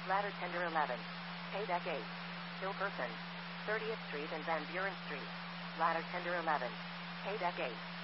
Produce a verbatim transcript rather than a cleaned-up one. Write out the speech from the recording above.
Ladder Tender eleven. Pay Deck eight. Hill Person. thirtieth Street and Van Buren Street. Ladder Tender eleven. Pay Deck eight.